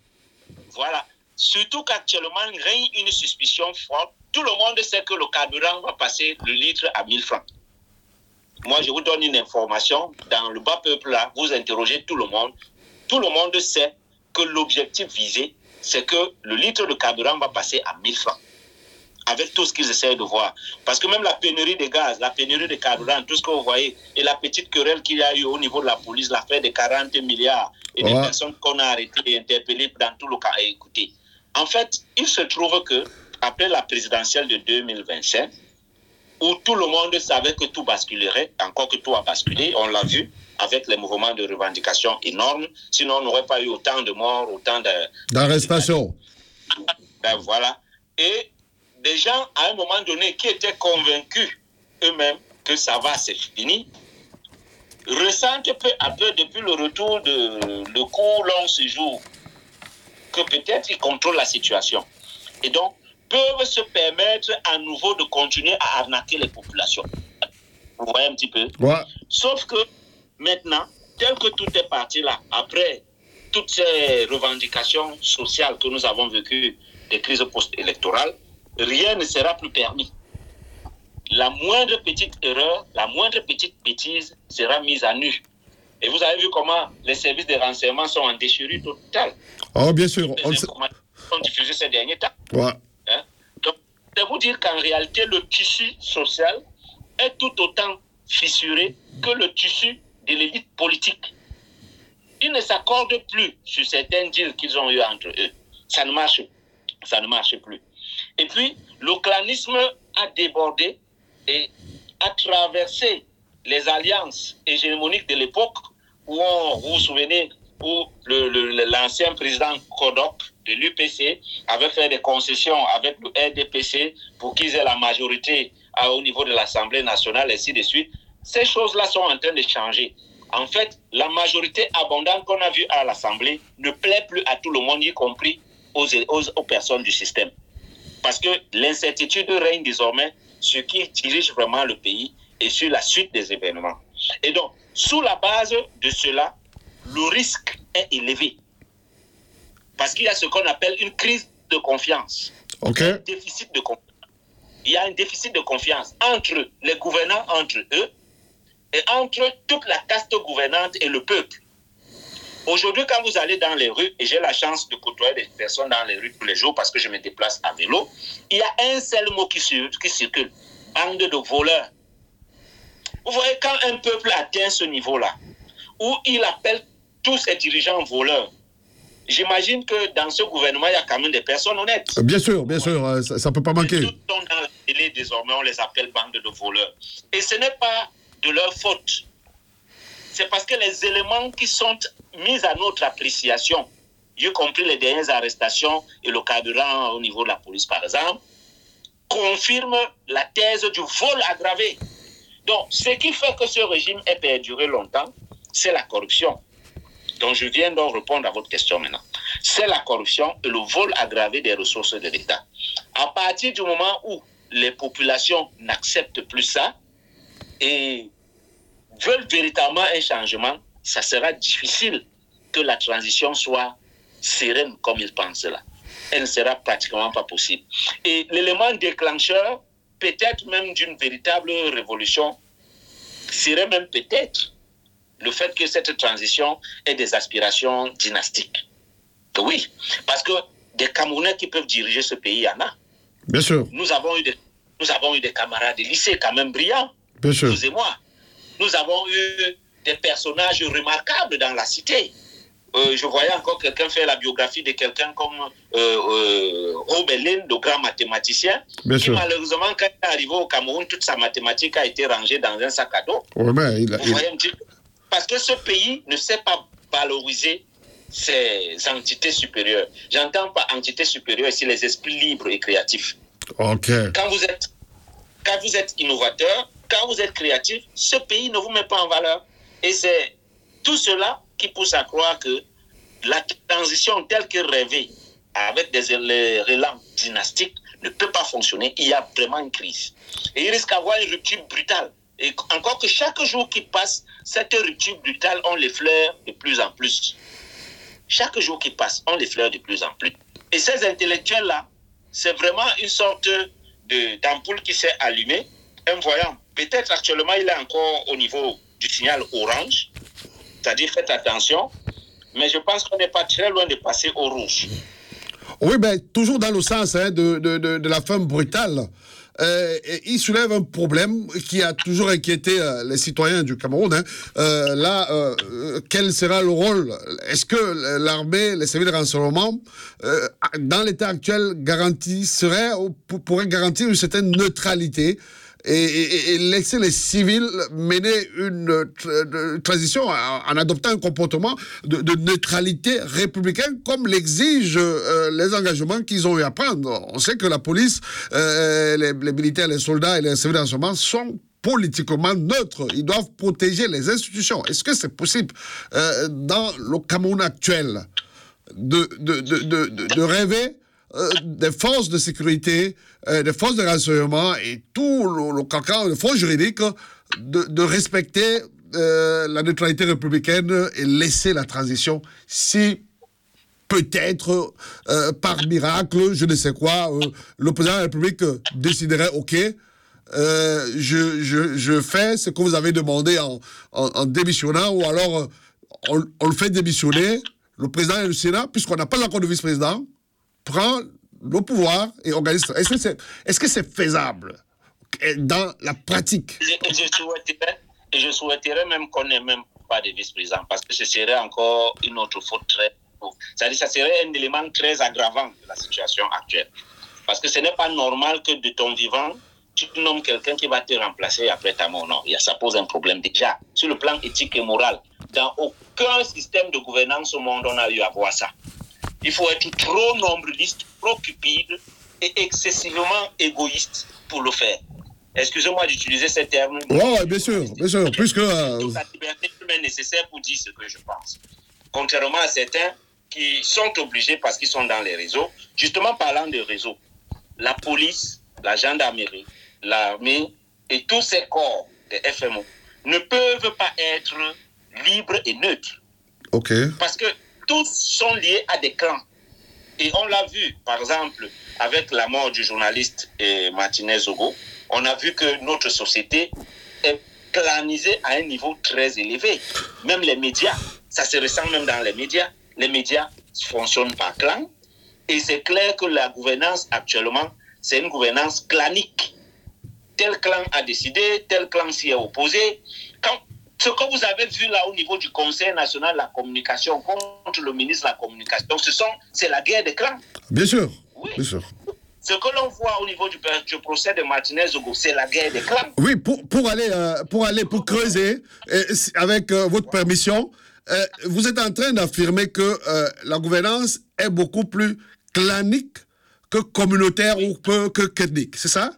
Voilà. Surtout qu'actuellement, il règne une suspicion forte. Tout le monde sait que le carburant va passer le litre à mille francs. Moi, je vous donne une information. Dans le bas peuple, là, vous interrogez tout le monde. Tout le monde sait que l'objectif visé, c'est que le litre de carburant va passer à mille francs. Avec tout ce qu'ils essaient de voir. Parce que même la pénurie de gaz, la pénurie de carburant, tout ce que vous voyez, et la petite querelle qu'il y a eu au niveau de la police, l'affaire de quarante milliards, et ouais. des personnes qu'on a arrêtées et interpellées dans tout le cas. Et écoutez, en fait, il se trouve que, après la présidentielle de deux mille vingt-cinq, où tout le monde savait que tout basculerait, encore que tout a basculé, on l'a vu, avec les mouvements de revendication énormes, sinon on n'aurait pas eu autant de morts, autant de... d'arrestations. Ben voilà. Et des gens, à un moment donné, qui étaient convaincus eux-mêmes que ça va, c'est fini, ressentent peu à peu, depuis le retour de le court long séjour, que peut-être ils contrôlent la situation. Et donc, peuvent se permettre à nouveau de continuer à arnaquer les populations. Vous voyez un petit peu? Ouais. Sauf que maintenant, tel que tout est parti là, après toutes ces revendications sociales que nous avons vécues, des crises post-électorales, rien ne sera plus permis. La moindre petite erreur, la moindre petite bêtise sera mise à nu. Et vous avez vu comment les services de renseignement sont en déchirure totale. Oh, bien sûr. Les on informations sont diffusées ces derniers temps. Ouais. Hein? Donc, c'est vous dire qu'en réalité, le tissu social est tout autant fissuré que le tissu de l'élite politique. Ils ne s'accordent plus sur certains deals qu'ils ont eu entre eux. Ça ne marche, ça ne marche plus. Et puis, le clanisme a débordé et a traversé les alliances hégémoniques de l'époque où, on, vous vous souvenez, où le, le, l'ancien président Kodok de l'U P C avait fait des concessions avec le R D P C pour qu'ils aient la majorité à, au niveau de l'Assemblée nationale, et ainsi de suite. Ces choses-là sont en train de changer. En fait, la majorité abondante qu'on a vue à l'Assemblée ne plaît plus à tout le monde, y compris aux, aux, aux personnes du système. Parce que l'incertitude règne désormais sur qui dirige vraiment le pays et sur la suite des événements. Et donc, sous la base de cela, le risque est élevé. Parce qu'il y a ce qu'on appelle une crise de confiance. Okay. Un déficit de confiance. Il y a un déficit de confiance entre les gouvernants, entre eux, et entre toute la caste gouvernante et le peuple. Aujourd'hui, quand vous allez dans les rues, et j'ai la chance de côtoyer des personnes dans les rues tous les jours parce que je me déplace à vélo, il y a un seul mot qui, sur, qui circule, bande de voleurs. Vous voyez, quand un peuple atteint ce niveau-là, où il appelle tous ses dirigeants voleurs, j'imagine que dans ce gouvernement, il y a quand même des personnes honnêtes. Bien sûr, bien sûr, ça ne peut pas manquer. Tous sont dans la télé, désormais, on les appelle bande de voleurs. Et ce n'est pas de leur faute. C'est parce que les éléments qui sont mis à notre appréciation, y compris les dernières arrestations et le carburant au niveau de la police, par exemple, confirment la thèse du vol aggravé. Donc, ce qui fait que ce régime ait perduré longtemps, c'est la corruption. Donc, je viens donc répondre à votre question maintenant. C'est la corruption et le vol aggravé des ressources de l'État. À partir du moment où les populations n'acceptent plus ça et veulent véritablement un changement, ça sera difficile que la transition soit sereine comme ils pensent là. Elle ne sera pratiquement pas possible. Et l'élément déclencheur, peut-être même d'une véritable révolution, serait même peut-être le fait que cette transition ait des aspirations dynastiques. Oui, parce que des Camerounais qui peuvent diriger ce pays, il y en a. Bien sûr. Nous avons eu des, nous avons eu des camarades de lycée quand même brillants. Bien sûr. Vous et moi. Nous avons eu des personnages remarquables dans la cité. Euh, je voyais encore quelqu'un faire la biographie de quelqu'un comme euh, euh, Robelin, le grand mathématicien, Bien qui sûr. malheureusement, quand il est arrivé au Cameroun, toute sa mathématique a été rangée dans un sac à dos. Ouais, ben, il a, Vous il... voyez un petit peu? Parce que ce pays ne sait pas valoriser ces entités supérieures. J'entends pas entités supérieures ici, les esprits libres et créatifs. Ok. Quand vous êtes, quand vous êtes innovateur, quand vous êtes créatif, ce pays ne vous met pas en valeur. Et c'est tout cela qui pousse à croire que la transition telle que rêvée avec des relents dynastiques, ne peut pas fonctionner. Il y a vraiment une crise. Et il risque d'avoir une rupture brutale. Et encore que chaque jour qui passe, cette rupture brutale, on l'effleure de plus en plus. Chaque jour qui passe, on l'effleure de plus en plus. Et ces intellectuels-là, c'est vraiment une sorte de, d'ampoule qui s'est allumée. Un voyant, peut-être actuellement, il est encore au niveau du signal orange, c'est-à-dire faites attention, mais je pense qu'on n'est pas très loin de passer au rouge. Oui, ben, toujours dans le sens hein, de, de, de, de la femme brutale. Euh, il soulève un problème qui a toujours inquiété euh, les citoyens du Cameroun. Hein. Euh, là, euh, quel sera le rôle? Est-ce que l'armée, les services de renseignement, euh, dans l'état actuel, garantisserait ou pourrait garantir une certaine neutralité et, et, et laisser les civils mener une euh, transition en, en adoptant un comportement de, de neutralité républicaine comme l'exigent euh, les engagements qu'ils ont eu à prendre. On sait que la police, euh, les, les militaires, les soldats et les services de renseignement sont politiquement neutres. Ils doivent protéger les institutions. Est-ce que c'est possible euh, dans le Cameroun actuel de, de, de, de, de, de rêver Euh, des forces de sécurité, euh, des forces de renseignement et tout le, le cancan, le fonds juridique, de, de respecter euh, la neutralité républicaine et laisser la transition si peut-être euh, par miracle, je ne sais quoi, euh, le président de la République déciderait, ok, euh, je, je, je fais ce que vous avez demandé en, en, en démissionnant, ou alors on, on le fait démissionner, le président et le Sénat, puisqu'on n'a pas encore de vice-président, prend le pouvoir et organise. Est-ce que c'est, est-ce que c'est faisable dans la pratique? Et je, je, souhaiterais, je souhaiterais même qu'on n'ait même pas de vice-président, parce que ce serait encore une autre faute très... C'est-à-dire que ça serait un élément très aggravant de la situation actuelle. Parce que ce n'est pas normal que de ton vivant, tu nommes quelqu'un qui va te remplacer après ta mort. Non, ça pose un problème déjà. Sur le plan éthique et moral, dans aucun système de gouvernance au monde, on a eu à voir ça. Il faut être trop nombriliste, trop cupide et excessivement égoïste pour le faire. Excusez-moi d'utiliser ces termes. Oui, ouais, bien sûr, bien sûr. Puisque, euh... toute la liberté est nécessaire pour dire ce que je pense. Contrairement à certains qui sont obligés parce qu'ils sont dans les réseaux. Justement, parlant de réseaux, la police, la gendarmerie, l'armée et tous ces corps de F M O ne peuvent pas être libres et neutres. OK. Parce que tous sont liés à des clans. Et on l'a vu, par exemple, avec la mort du journaliste eh, Martinez Zogo, on a vu que notre société est clanisée à un niveau très élevé. Même les médias, ça se ressent même dans les médias. Les médias fonctionnent par clan. Et c'est clair que la gouvernance actuellement, c'est une gouvernance clanique. Tel clan a décidé, tel clan s'y est opposé. Quand Ce que vous avez vu là au niveau du Conseil national de la communication contre le ministre de la communication, ce sont, c'est la guerre des clans. Bien sûr. Oui. Bien sûr. Ce que l'on voit au niveau du, du procès de Martinez Zogo, c'est la guerre des clans. Oui, pour, pour, aller, euh, pour aller, pour creuser, euh, avec euh, votre permission, euh, vous êtes en train d'affirmer que euh, la gouvernance est beaucoup plus clanique que communautaire oui. ou que, que qu'ethnique, c'est ça?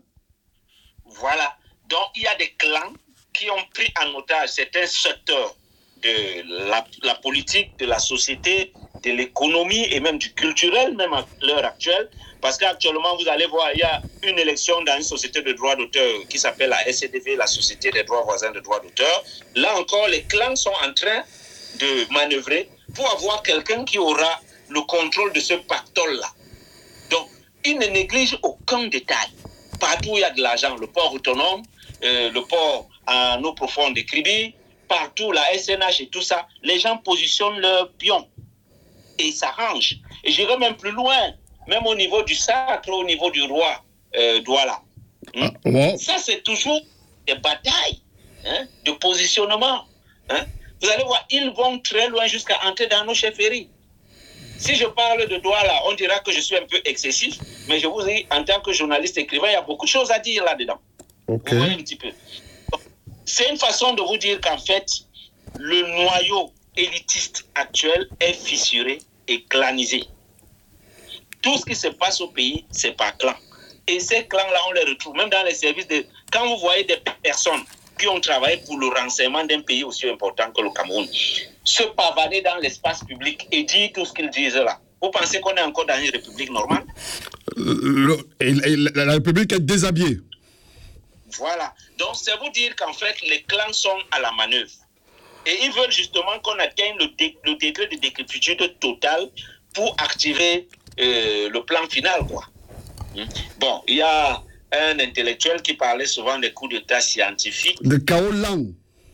Voilà. Donc, il y a des clans qui ont pris en otage certains secteurs de la, la politique, de la société, de l'économie et même du culturel, même à l'heure actuelle. Parce qu'actuellement, vous allez voir, il y a une élection dans une société de droits d'auteur qui s'appelle la S C D V, la Société des droits voisins de droits d'auteur. Là encore, les clans sont en train de manœuvrer pour avoir quelqu'un qui aura le contrôle de ce pactole-là. Donc, ils ne négligent aucun détail. Partout où il y a de l'argent, le port autonome, euh, le port en eau profonde de Kribi, partout, la S N H et tout ça, les gens positionnent leurs pions et s'arrangent. Et j'irai même plus loin, même au niveau du sacre, au niveau du roi euh, Douala. Hein? Ah, ouais. Ça, c'est toujours des batailles hein, de positionnement. Hein? Vous allez voir, ils vont très loin jusqu'à entrer dans nos chefferies. Si je parle de Douala, on dira que je suis un peu excessif, mais je vous dis, en tant que journaliste écrivain, il y a beaucoup de choses à dire là-dedans. Okay. Vous voyez un petit peu. C'est une façon de vous dire qu'en fait, le noyau élitiste actuel est fissuré et clanisé. Tout ce qui se passe au pays, c'est par clan. Et ces clans-là, on les retrouve même dans les services de... Quand vous voyez des personnes qui ont travaillé pour le renseignement d'un pays aussi important que le Cameroun, se pavaner dans l'espace public et dire tout ce qu'ils disent là, Vous pensez qu'on est encore dans une république normale? Le, et, et la, la République est déshabillée. Voilà. Donc, c'est vous dire qu'en fait, les clans sont à la manœuvre. Et ils veulent justement qu'on atteigne le, dé, le degré de décrépitude totale pour activer euh, le plan final, quoi. Bon, il y a un intellectuel qui parlait souvent des coups d'État scientifiques. De chaos lent.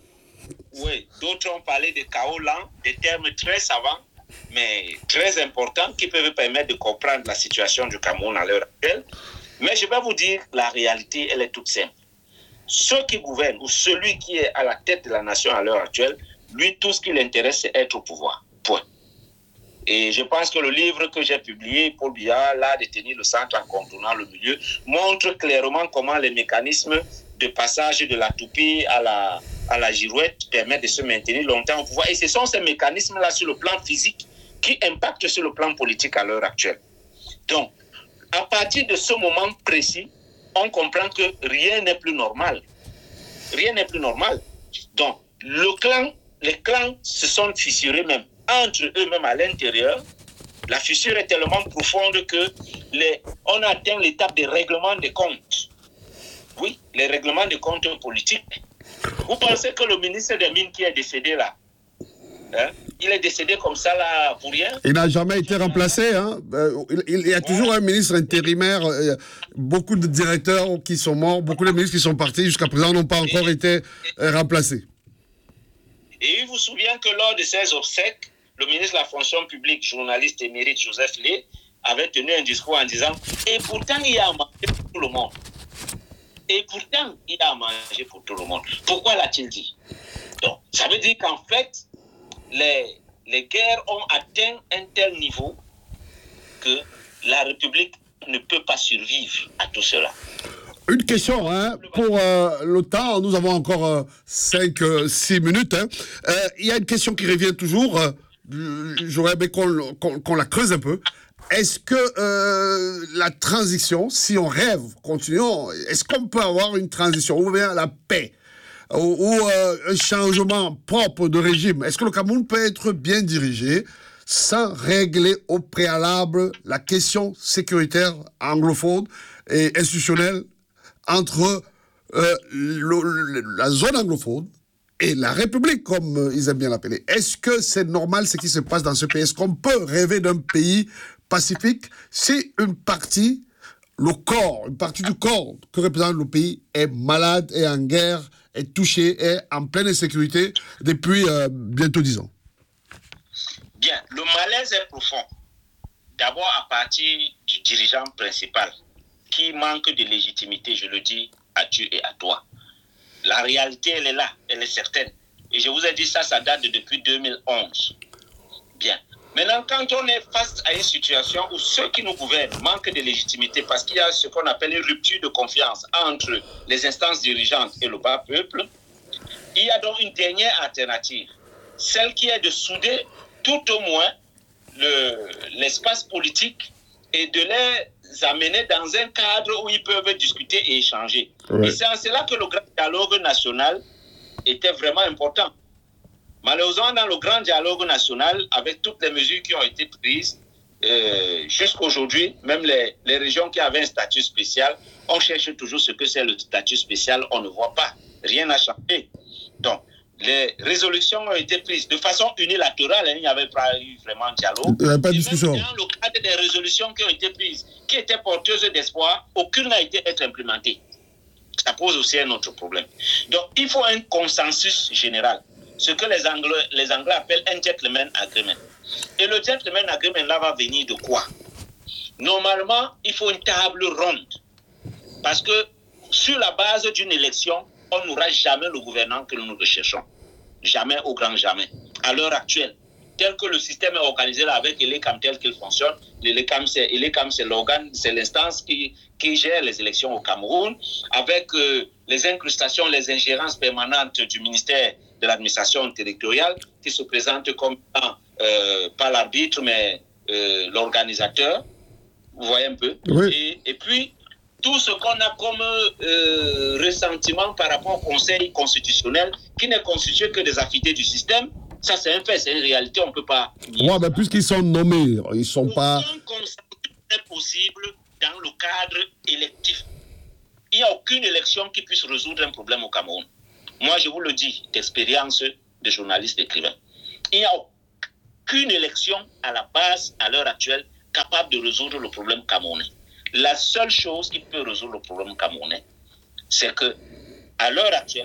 Oui, d'autres ont parlé de chaos lent, des termes très savants, mais très importants, qui peuvent permettre de comprendre la situation du Cameroun à l'heure actuelle. Mais je vais vous dire, la réalité, elle est toute simple. Ceux qui gouvernent, ou celui qui est à la tête de la nation à l'heure actuelle, lui, tout ce qui l'intéresse, c'est être au pouvoir. Point. Et je pense que le livre que j'ai publié, Paul Biya, L'art de tenir le centre en contournant le milieu, montre clairement comment les mécanismes de passage de la toupie à la, à la girouette permettent de se maintenir longtemps au pouvoir. Et ce sont ces mécanismes-là sur le plan physique qui impactent sur le plan politique à l'heure actuelle. Donc, à partir de ce moment précis, on comprend que rien n'est plus normal. Rien n'est plus normal. Donc, le clan, les clans se sont fissurés même entre eux-mêmes à l'intérieur. La fissure est tellement profonde que les, on atteint l'étape des règlements de comptes. Oui, les règlements de comptes politiques. Vous pensez que le ministre des Mines qui est décédé là, hein, il est décédé comme ça là pour rien? Il n'a jamais été remplacé. Hein. Il, il y a toujours ouais. un ministre intérimaire, euh, beaucoup de directeurs qui sont morts, beaucoup de ministres qui sont partis jusqu'à présent n'ont pas encore et, été euh, remplacés. Et il vous souvient que lors de ces obsèques, le ministre de la fonction publique, journaliste émérite Joseph Lé, avait tenu un discours en disant « Et pourtant, il y a à manger pour tout le monde. Et pourtant, il y a à manger pour tout le monde. » Pourquoi l'a-t-il dit? Donc, ça veut dire qu'en fait, les, les guerres ont atteint un tel niveau que la République ne peut pas survivre à tout cela. Une question hein, pour euh, l'OTAN, nous avons encore cinq six minutes. Hein. Euh, il y a une question qui revient toujours, euh, j'aurais aimé qu'on, qu'on, qu'on la creuse un peu. Est-ce que euh, la transition, si on rêve, continuons, est-ce qu'on peut avoir une transition ou bien la paix ou, ou euh, un changement propre de régime? Est-ce que le Cameroun peut être bien dirigé sans régler au préalable la question sécuritaire anglophone et institutionnelle entre euh, le, le, la zone anglophone et la République, comme euh, ils aiment bien l'appeler? Est-ce que c'est normal ce qui se passe dans ce pays? Est-ce qu'on peut rêver d'un pays pacifique si une partie, le corps, une partie du corps que représente le pays est malade, est en guerre, est touchée, est en pleine insécurité depuis euh, bientôt dix ans? Bien, le malaise est profond. D'abord à partir du dirigeant principal, qui manque de légitimité, je le dis à tu et à toi. La réalité, elle est là, elle est certaine. Et je vous ai dit ça, ça date de depuis deux mille onze. Bien. Maintenant, quand on est face à une situation où ceux qui nous gouvernent manquent de légitimité parce qu'il y a ce qu'on appelle une rupture de confiance entre les instances dirigeantes et le bas peuple, il y a donc une dernière alternative, celle qui est de souder tout au moins le, l'espace politique et de les amener dans un cadre où ils peuvent discuter et échanger. Ouais. Et c'est en cela que le grand dialogue national était vraiment important. Malheureusement, dans le grand dialogue national, avec toutes les mesures qui ont été prises, euh, jusqu'aujourd'hui, même les, les régions qui avaient un statut spécial, on cherche toujours ce que c'est le statut spécial, on ne voit pas. Rien n'a changé. Donc, les résolutions ont été prises de façon unilatérale, il n'y avait pas eu vraiment de dialogue. Il n'y avait pas de discussion. Dans le cadre des résolutions qui ont été prises, qui étaient porteuses d'espoir, aucune n'a été être implémentée. Ça pose aussi un autre problème. Donc, il faut un consensus général, ce que les Anglais, les Anglais appellent un gentleman agreement. Et le gentleman agreement là va venir de quoi? Normalement, il faut une table ronde. Parce que sur la base d'une élection, on n'aura jamais le gouvernant que nous recherchons. Jamais, au grand jamais. À l'heure actuelle, tel que le système est organisé là, avec l'E-C A M tel qu'il fonctionne, l'E-C A M c'est, l'E-C A M, c'est l'organe, c'est l'instance qui, qui gère les élections au Cameroun, avec euh, les incrustations, les ingérences permanentes du ministère de l'administration territoriale, qui se présente comme euh, pas l'arbitre, mais euh, l'organisateur. Vous voyez un peu. Oui. Et, et puis, tout ce qu'on a comme euh, ressentiment par rapport au Conseil constitutionnel, qui n'est constitué que des affidés du système, Ça, c'est un fait, c'est une réalité, on ne peut pas... Ouais, mais puisqu'ils sont nommés, ils ne sont pas... Aucun consensus n'est possible dans le cadre électif. Il n'y a aucune élection qui puisse résoudre un problème au Cameroun. Moi, je vous le dis, d'expérience de journaliste écrivain. Il n'y a aucune élection à la base, à l'heure actuelle, capable de résoudre le problème camerounais. La seule chose qui peut résoudre le problème camerounais, c'est que, à l'heure actuelle,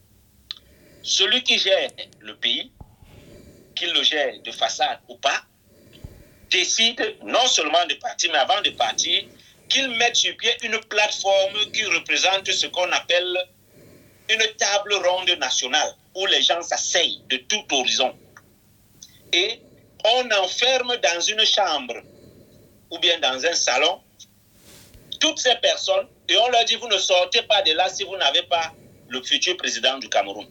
celui qui gère le pays, qu'il le gère de façade ou pas, décide non seulement de partir, mais avant de partir, qu'il mette sur pied une plateforme qui représente ce qu'on appelle une table ronde nationale, où les gens s'asseyent de tout horizon. Et on enferme dans une chambre ou bien dans un salon toutes ces personnes et on leur dit, vous ne sortez pas de là si vous n'avez pas le futur président du Cameroun.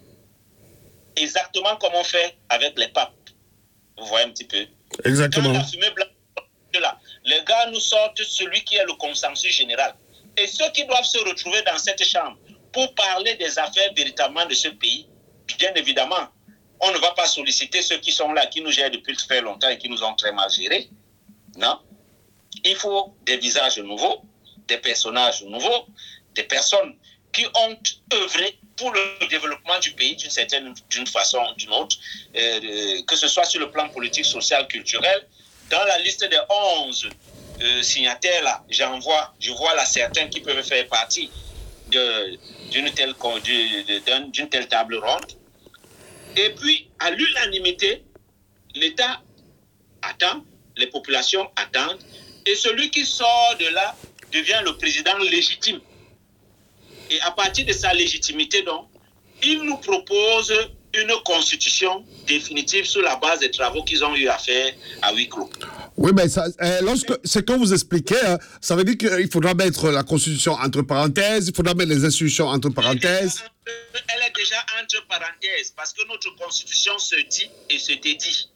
Exactement comme on fait avec les papes. Vous voyez un petit peu. Exactement. Quand la fumée blanche est là, les gars nous sortent celui qui est le consensus général. Et ceux qui doivent se retrouver dans cette chambre pour parler des affaires véritablement de ce pays, bien évidemment, on ne va pas solliciter ceux qui sont là, qui nous gèrent depuis très longtemps et qui nous ont très mal gérés. Non. Il faut des visages nouveaux, des personnages nouveaux, des personnes qui ont œuvré pour le développement du pays d'une certaine d'une façon ou d'une autre, euh, que ce soit sur le plan politique, social, culturel. Dans la liste des onze euh, signataires, là, j'en vois, je vois là certains qui peuvent faire partie de, d'une, telle, d'une, d'une telle table ronde. Et puis, à l'unanimité, l'État attend, les populations attendent, et celui qui sort de là devient le président légitime. Et à partir de sa légitimité, donc, il nous propose une constitution définitive sur la base des travaux qu'ils ont eu à faire à huis clos. Oui, mais ça, euh, lorsque c'est quand vous expliquez, hein, ça veut dire qu'il faudra mettre la constitution entre parenthèses, il faudra mettre les institutions entre parenthèses. Elle est déjà, elle est déjà entre parenthèses parce que notre constitution se dit et se dédie.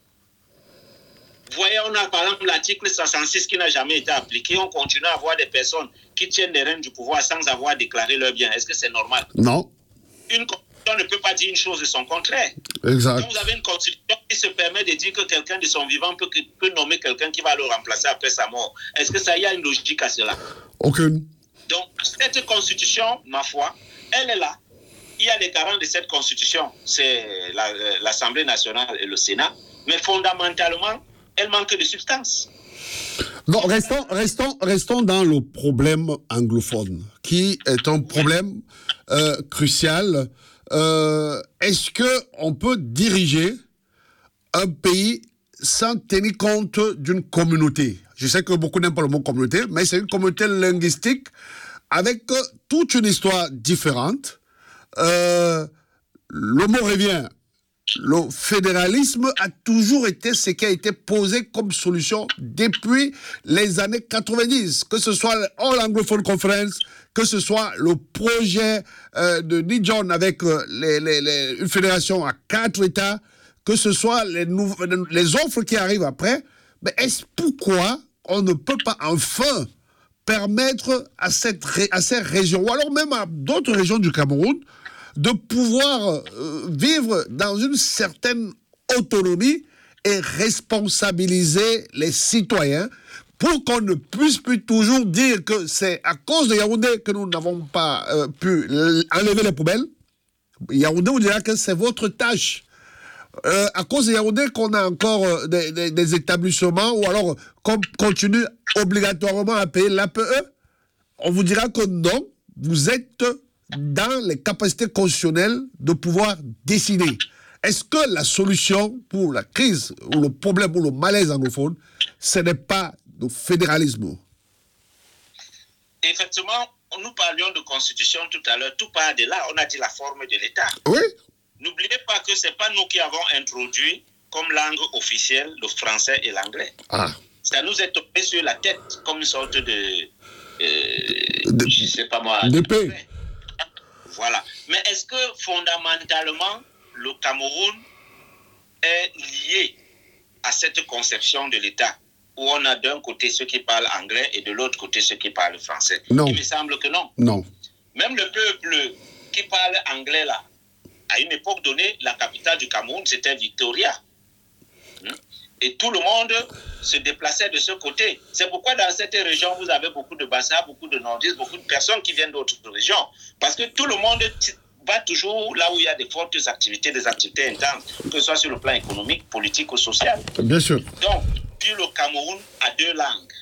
Vous voyez, on a par exemple l'article soixante-six qui n'a jamais été appliqué. On continue à avoir des personnes qui tiennent les rênes du pouvoir sans avoir déclaré leur bien. Est-ce que c'est normal? Non. Une constitution ne peut pas dire une chose de son contraire. Exact. Donc vous avez une constitution qui se permet de dire que quelqu'un de son vivant peut, peut nommer quelqu'un qui va le remplacer après sa mort. Est-ce que ça y a une logique à cela? Aucune. Donc cette constitution, ma foi, elle est là. Il y a les garants de cette constitution, c'est la, l'Assemblée nationale et le Sénat. Mais fondamentalement, elle manque de substance. Non, restons, restons, restons dans le problème anglophone, qui est un problème euh, crucial. Euh, est-ce qu'on peut diriger un pays sans tenir compte d'une communauté? Je sais que beaucoup n'aiment pas le mot communauté, mais c'est une communauté linguistique avec toute une histoire différente. Euh, le mot revient. Le fédéralisme a toujours été ce qui a été posé comme solution depuis les années quatre-vingt-dix, que ce soit l'All Anglophone Conference, que ce soit le projet euh, de Dijon avec euh, les, les, les, une fédération à quatre États, que ce soit les, les offres qui arrivent après. Mais est-ce pourquoi on ne peut pas enfin permettre à, cette, à ces régions, ou alors même à d'autres régions du Cameroun, de pouvoir euh, vivre dans une certaine autonomie et responsabiliser les citoyens pour qu'on ne puisse plus toujours dire que c'est à cause de Yaoundé que nous n'avons pas euh, pu enlever les poubelles. Yaoundé vous dira que c'est votre tâche. Euh, à cause de Yaoundé qu'on a encore euh, des, des, des établissements ou alors qu'on continue obligatoirement à payer l'A P E, on vous dira que non, vous êtes dans les capacités constitutionnelles de pouvoir décider. Est-ce que la solution pour la crise ou le problème ou le malaise anglophone, ce n'est pas le fédéralisme? Effectivement, nous parlions de constitution tout à l'heure, tout part de là, on a dit la forme de l'État. Oui. N'oubliez pas que ce n'est pas nous qui avons introduit comme langue officielle le français et l'anglais. Ah. Ça nous est tombé sur la tête comme une sorte de... Euh, de je ne sais pas moi... d'épée. Voilà. Mais est-ce que fondamentalement, le Cameroun est lié à cette conception de l'État où on a d'un côté ceux qui parlent anglais et de l'autre côté ceux qui parlent français? Non. Il me semble que non. Non. Même le peuple qui parle anglais là, à une époque donnée, la capitale du Cameroun, c'était Victoria. Et tout le monde se déplaçait de ce côté. C'est pourquoi dans cette région, vous avez beaucoup de Bassa, beaucoup de nordistes, beaucoup de personnes qui viennent d'autres régions. Parce que tout le monde va toujours là où il y a des fortes activités, des activités intenses, que ce soit sur le plan économique, politique ou social. Bien sûr. Donc, puis le Cameroun a deux langues.